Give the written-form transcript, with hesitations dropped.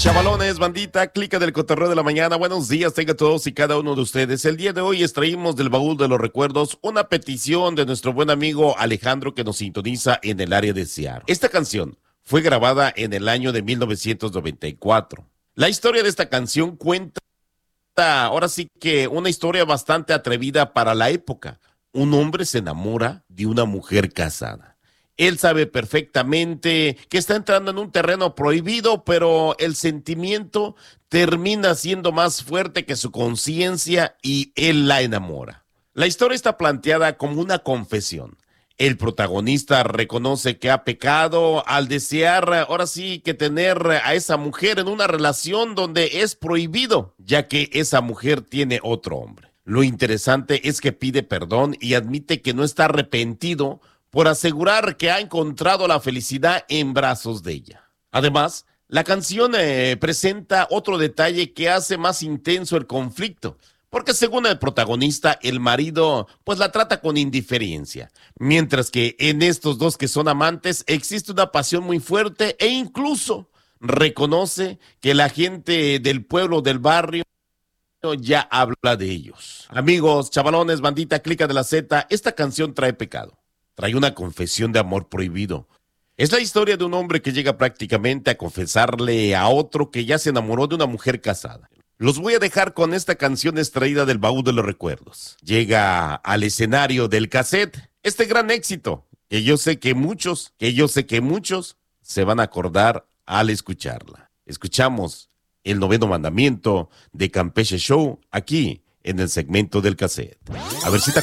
Chavalones, bandita, clica del cotorreo de la mañana. Buenos días, tenga todos y cada uno de ustedes. El día de hoy extraímos del baúl de los recuerdos una petición de nuestro buen amigo Alejandro que nos sintoniza en el área de Seattle. Esta canción fue grabada en el año de 1994. La historia de esta canción cuenta, ahora sí que una historia bastante atrevida para la época. Un hombre se enamora de una mujer casada. Él sabe perfectamente que está entrando en un terreno prohibido, pero el sentimiento termina siendo más fuerte que su conciencia y él la enamora. La historia está planteada como una confesión. El protagonista reconoce que ha pecado al desear, ahora sí, que tener a esa mujer en una relación donde es prohibido, ya que esa mujer tiene otro hombre. Lo interesante es que pide perdón y admite que no está arrepentido por asegurar que ha encontrado la felicidad en brazos de ella. Además, la canción presenta otro detalle que hace más intenso el conflicto, porque según el protagonista, el marido pues la trata con indiferencia, mientras que en estos dos que son amantes existe una pasión muy fuerte e incluso reconoce que la gente del pueblo, del barrio, ya habla de ellos. Amigos, chavalones, bandita, clica de la Z, esta canción trae pecado. Trae una confesión de amor prohibido. Es la historia de un hombre que llega prácticamente a confesarle a otro que ya se enamoró de una mujer casada. Los voy a dejar con esta canción extraída del baúl de los recuerdos. Llega al escenario del cassette este gran éxito, que yo sé que muchos se van a acordar al escucharla. Escuchamos el noveno mandamiento de Campeche Show aquí en el segmento del cassette. A ver si te